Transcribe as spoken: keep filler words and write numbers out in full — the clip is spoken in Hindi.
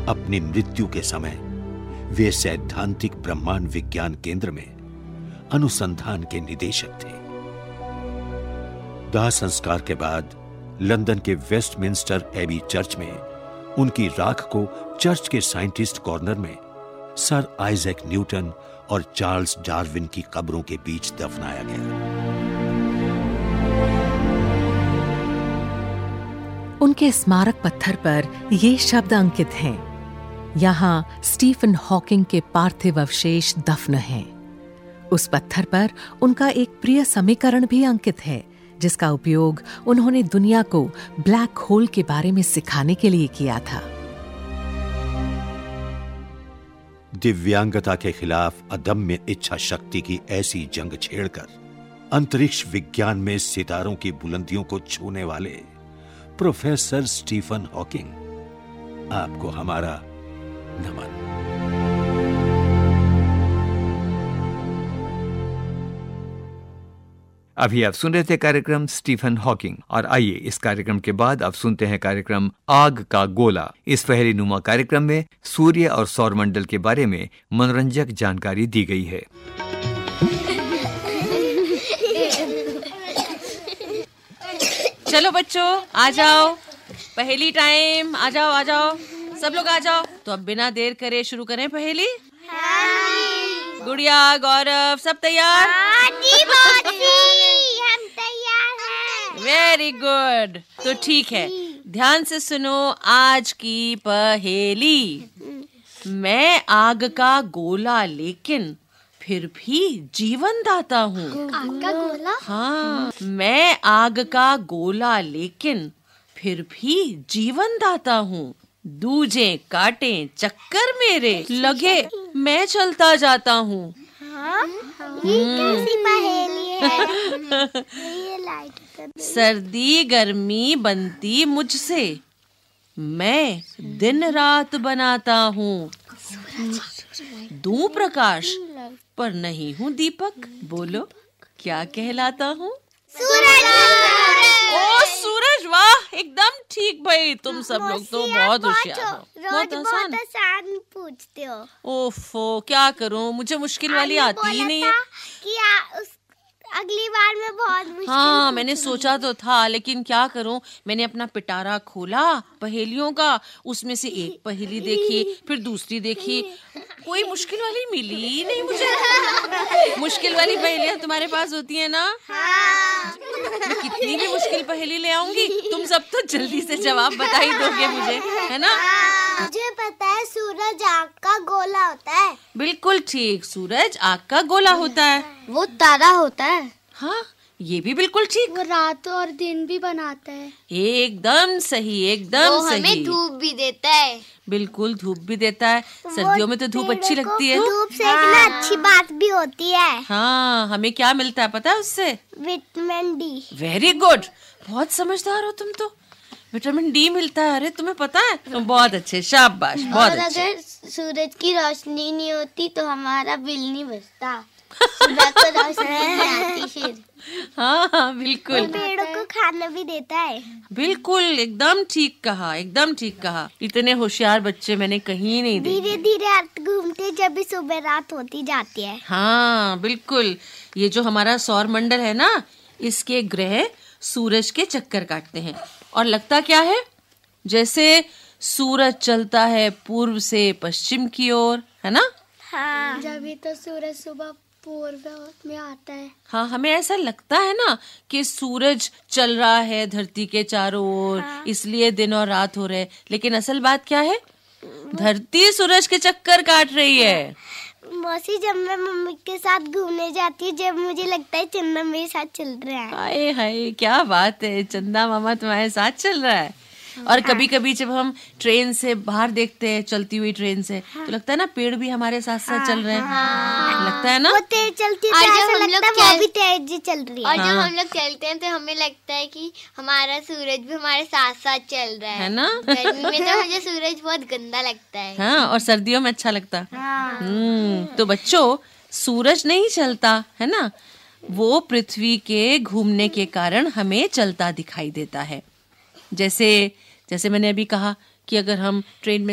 अपनी मृत्यु के समय वे सैद्धांतिक ब्रह्मांड विज्ञान केंद्र में अनुसंधान के निदेशक थे। दाह संस्कार के बाद लंदन के वेस्टमिंस्टर एबी चर्च में उनकी राख को चर्च के साइंटिस्ट कॉर्नर में सर आइजैक न्यूटन और चार्ल्स डार्विन की कब्रों के बीच दफनाया गया। उनके स्मारक पत्थर पर ये शब्द अंकित हैं, यहाँ स्टीफन हॉकिंग के पार्थिव अवशेष दफन हैं। उस पत्थर पर उनका एक प्रिय समीकरण भी अंकित है, जिसका उपयोग उन्होंने दुनिया को ब्लैक होल के बारे में सिखाने के लिए किया था। दिव्यांगता के खिलाफ अदम्य इच्छा शक्ति की ऐसी जंग छेड़कर अंतरिक्ष विज्ञान में सितारों की बुलंदियों को छूने वाले प्रोफेसर स्टीफन हॉकिंग, आपको हमारा नमन। अभी आप सुन रहे थे कार्यक्रम स्टीफन हॉकिंग, और आइए इस कार्यक्रम के बाद आप सुनते हैं कार्यक्रम आग का गोला। इस पहेली नुमा कार्यक्रम में सूर्य और सौरमंडल के बारे में मनोरंजक जानकारी दी गई है। चलो बच्चों, आ जाओ, पहेली टाइम, आ जाओ आ जाओ, सब लोग आ जाओ। तो अब बिना देर करे शुरू करें पहेली। गुड़िया, गौरव, सब तैयार? हम तैयार हैं। Very good. तो ठीक है, ध्यान से सुनो आज की पहेली। मैं आग का गोला लेकिन फिर भी जीवन दाता हूँ। आग का गोला? हाँ, मैं आग का गोला लेकिन फिर भी जीवन दाता हूँ। दूजे काटे चक्कर मेरे लगे, मैं चलता जाता हूँ। हाँ? ये कैसी पहेली है? ये लाइट कर दो। सर्दी गर्मी बनती मुझसे, मैं दिन रात बनाता हूँ। दूं प्रकाश पर नहीं हूँ दीपक, बोलो क्या कहलाता हूँ? सूरज। ओ सूरज, वाह, एकदम ठीक भाई। तुम सब लोग तो बहुत होशियार हो। रोज बहुत आसान पूछते हो। ओफो, क्या करूं, मुझे मुश्किल वाली आती ही नहीं है। कि आ, उस, अगली बार में बहुत मुश्किल। हाँ, मैंने सोचा तो था, लेकिन क्या करूं, मैंने अपना पिटारा खोला पहेलियों का, उसमें से एक पहेली देखी, फिर दूसरी देखी, कोई मुश्किल वाली मिली ही नहीं मुझे। मुश्किल वाली पहेलियां तुम्हारे पास होती है ना? हाँ। मैं कितनी भी मुश्किल पहेली ले आऊंगी, तुम सब तो जल्दी से जवाब बता ही दोगे मुझे, है ना? मुझे पता है, सूरज आग का गोला होता है। बिल्कुल ठीक, सूरज आग का गोला होता है। वो तारा होता है। हाँ, ये भी बिल्कुल ठीक। वो रात और दिन भी बनाता है। एकदम सही, एकदम वो सही। हमें धूप भी देता है। बिल्कुल, धूप भी देता है। सर्दियों में तो धूप अच्छी लगती है। धूप सेकना अच्छी बात भी होती है। हाँ, हमें क्या मिलता है पता है उससे? Vitamin D. वेरी गुड, बहुत समझदार हो तुम तो। विटामिन डी मिलता है, अरे तुम्हें पता है? तुम बहुत अच्छे, शाबाश, बहुत और अच्छे। अगर सूरज की रोशनी नहीं होती तो हमारा बिल नहीं बचता। सूरज को रोशनी नहीं आती फिर। हाँ हाँ बिल्कुल। पेड़ों को खाना भी देता है। बिल्कुल, एकदम ठीक कहा, एकदम ठीक कहा। इतने होशियार बच्चे मैंने कहीं नहीं देखे। धीरे धीरे रात घूमते जब भी सुबह रात होती जाती है। हाँ बिल्कुल, ये जो हमारा सौर मंडल है ना, इसके ग्रह सूरज के चक्कर काटते हैं, और लगता क्या है, जैसे सूरज चलता है पूर्व से पश्चिम की ओर, है ना? हाँ। जब भी तो सूरज सुबह पूर्व में आता है। हाँ, हमें ऐसा लगता है ना कि सूरज चल रहा है धरती के चारों ओर, हाँ। इसलिए दिन और रात हो रहे, लेकिन असल बात क्या है, धरती सूरज के चक्कर काट रही है। मौसी, जब मैं मम्मी के साथ घूमने जाती है, जब मुझे लगता है चंदा मेरे साथ चल रहा है। हाय हाय, क्या बात है, चंदा मामा तुम्हारे साथ चल रहा है। और कभी कभी जब हम ट्रेन से बाहर देखते हैं, चलती हुई ट्रेन से, तो लगता है ना पेड़ भी हमारे साथ साथ चल रहे हैं। हाँ। लगता है ना, वो तेज चलती है, ऐसा लगता है वो भी तेज चल रही है। और जब हम लोग चलते हैं तो हमें लगता है कि हमारा सूरज भी हमारे साथ साथ चल रहा है, है ना? गर्मी में तो मुझे सूरज बहुत गंदा लगता है। हाँ, और सर्दियों में अच्छा लगता है। हम्म, तो बच्चों, सूरज नहीं चलता है ना, वो पृथ्वी के घूमने के कारण हमें चलता दिखाई देता है। जैसे जैसे मैंने अभी कहा कि अगर हम ट्रेन में